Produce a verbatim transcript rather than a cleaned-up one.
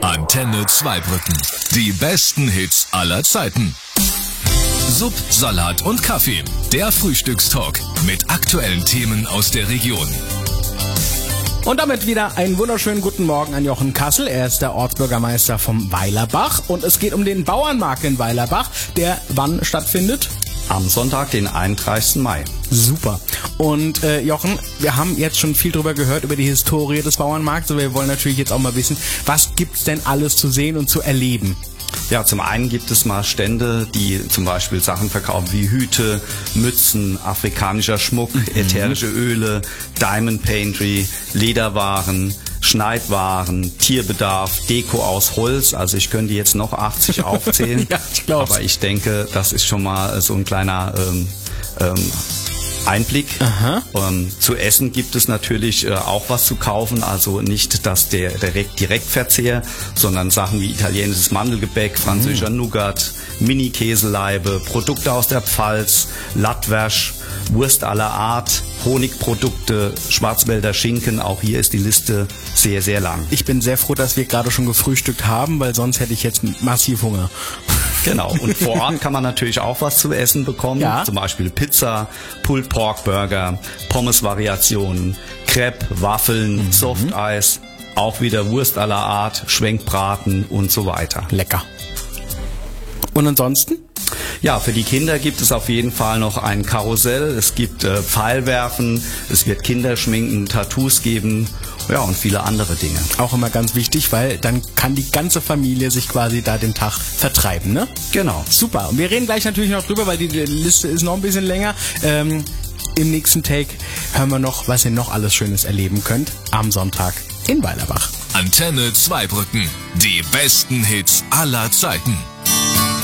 Antenne Zweibrücken. Die besten Hits aller Zeiten. Sub, Salat und Kaffee. Der Frühstückstalk mit aktuellen Themen aus der Region. Und damit wieder einen wunderschönen guten Morgen an Jochen Kassel. Er ist der Ortsbürgermeister vom Weilerbach. Und es geht um den Bauernmarkt in Weilerbach, der wann stattfindet? Am Sonntag, den einunddreißigsten Mai. Super. Und äh, Jochen, wir haben jetzt schon viel drüber gehört, über die Historie des Bauernmarkts. Aber wir wollen natürlich jetzt auch mal wissen, was gibt's denn alles zu sehen und zu erleben? Ja, zum einen gibt es mal Stände, die zum Beispiel Sachen verkaufen wie Hüte, Mützen, afrikanischer Schmuck, mhm. ätherische Öle, Diamond Paintery, Lederwaren, Schneidwaren, Tierbedarf, Deko aus Holz. Also ich könnte jetzt noch achtzig aufzählen, ja, ich glaub's. Aber ich denke, das ist schon mal so ein kleiner ähm, ähm, Einblick. Ähm, zu essen gibt es natürlich äh, auch was zu kaufen, also nicht das der direkt Direktverzehr, sondern Sachen wie italienisches Mandelgebäck, französischer mm. Nougat, Mini-Käseleibe, Produkte aus der Pfalz, Latwersch, Wurst aller Art, Honigprodukte, Schwarzwälder Schinken. Auch hier ist die Liste sehr, sehr lang. Ich bin sehr froh, dass wir gerade schon gefrühstückt haben, weil sonst hätte ich jetzt massiv Hunger. Genau, und vor Ort kann man natürlich auch was zu essen bekommen, ja. Zum Beispiel Pizza, Pulled Pork Burger, Pommes-Variationen, Crepe, Waffeln, mhm. Softeis, auch wieder Wurst aller Art, Schwenkbraten und so weiter. Lecker. Und ansonsten? Ja, für die Kinder gibt es auf jeden Fall noch ein Karussell, es gibt äh, Pfeilwerfen, es wird Kinderschminken, Tattoos geben, ja, und viele andere Dinge. Auch immer ganz wichtig, weil dann kann die ganze Familie sich quasi da den Tag vertreiben, ne? Genau. Super. Und wir reden gleich natürlich noch drüber, weil die Liste ist noch ein bisschen länger. Ähm, im nächsten Take hören wir noch, was ihr noch alles Schönes erleben könnt am Sonntag in Weilerbach. Antenne Zweibrücken. Die besten Hits aller Zeiten.